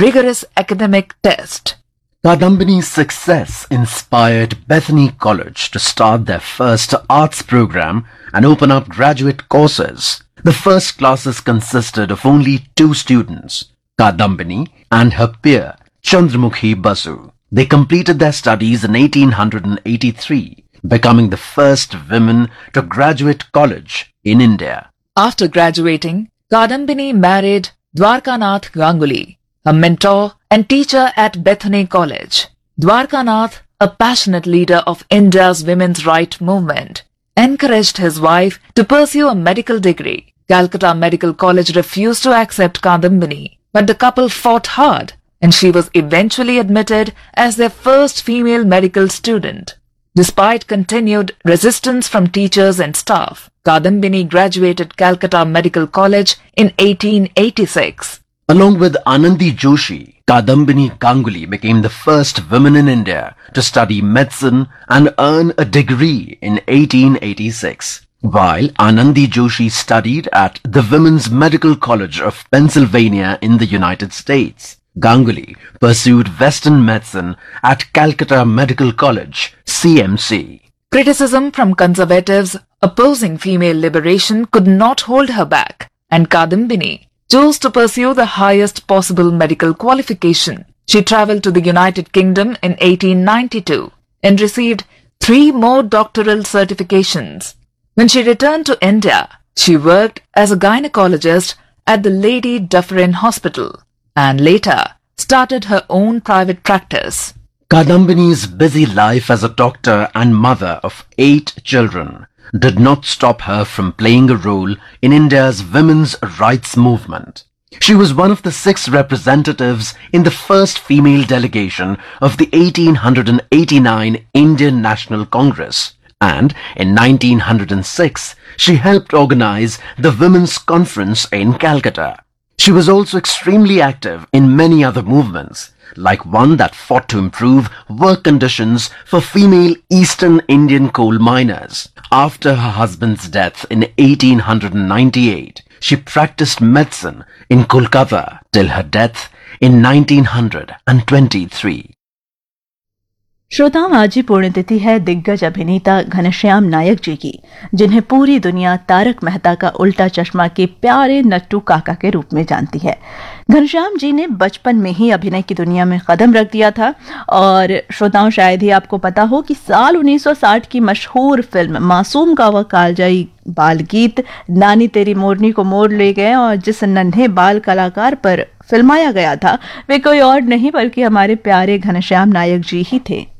rigorous academic test. Kadambini's success inspired Bethany College to start their first arts program and open up graduate courses. The first classes consisted of only 2 students, Kadambini and her peer, Chandramukhi Basu. They completed their studies in 1883, becoming the first women to graduate college in India. After graduating, Kadambini married Dwarkanath Ganguly, a mentor and teacher at Bethany College. Dwarkanath, a passionate leader of India's women's rights movement, encouraged his wife to pursue a medical degree. Calcutta Medical College refused to accept Kadambini, but the couple fought hard, and she was eventually admitted as their first female medical student. Despite continued resistance from teachers and staff, Kadambini graduated Calcutta Medical College in 1886. Along with Anandi Joshi, Kadambini Ganguly became the first woman in India to study medicine and earn a degree in 1886. While Anandi Joshi studied at the Women's Medical College of Pennsylvania in the United States, Ganguly pursued Western medicine at Calcutta Medical College, CMC. Criticism from conservatives opposing female liberation could not hold her back, and Kadambini chose to pursue the highest possible medical qualification. She travelled to the United Kingdom in 1892 and received 3 more doctoral certifications. When she returned to India, she worked as a gynecologist at the Lady Dufferin Hospital and later started her own private practice. Kadambini's busy life as a doctor and mother of 8 children did not stop her from playing a role in India's women's rights movement. She was one of the 6 representatives in the first female delegation of the 1889 Indian National Congress, and in 1906 she helped organize the Women's Conference in Calcutta. She was also extremely active in many other movements, like one that fought to improve work conditions for female Eastern Indian coal miners. After her husband's death in 1898, she practiced medicine in Kolkata till her death in 1923. श्रोताओं, आज ही पुण्यतिथि है दिग्गज अभिनेता घनश्याम नायक जी की, जिन्हें पूरी दुनिया तारक मेहता का उल्टा चश्मा के प्यारे नट्टू काका के रूप में जानती है। घनश्याम जी ने बचपन में ही अभिनय की दुनिया में कदम रख दिया था और श्रोताओं, शायद ही आपको पता हो कि साल 1960 की मशहूर फिल्म मासूम का वह कालजाई बाल गीत नानी तेरी मोरनी को मोड़ ले गए और जिस नन्हे बाल कलाकार पर फिल्माया गया था वे कोई और नहीं बल्कि हमारे प्यारे घनश्याम नायक जी ही थे।